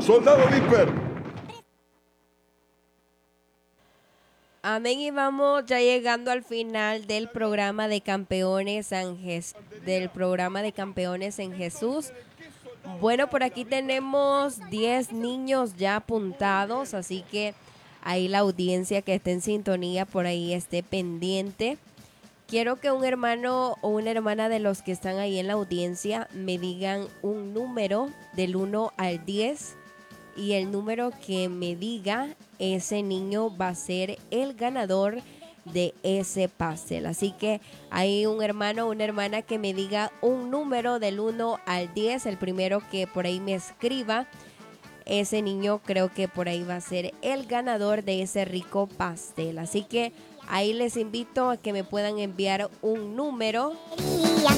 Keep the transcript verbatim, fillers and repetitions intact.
Soldado Viper. Amén, y vamos ya llegando al final del programa de campeones en Jes- del programa de campeones en Jesús. Bueno, por aquí tenemos diez niños ya apuntados, así que ahí la audiencia que esté en sintonía por ahí esté pendiente. Quiero que un hermano o una hermana de los que están ahí en la audiencia me digan un número del uno al diez, y el número que me diga ese niño va a ser el ganador de ese pastel. Así que hay un hermano o una hermana que me diga un número del uno al diez, el primero que por ahí me escriba, ese niño creo que por ahí va a ser el ganador de ese rico pastel. Así que ahí les invito a que me puedan enviar un número